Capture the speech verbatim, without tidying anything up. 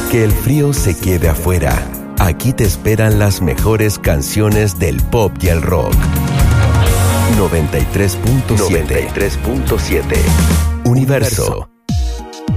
Que el frío se quede afuera. Aquí te esperan las mejores canciones del pop y el rock. noventa y tres punto siete. Universo.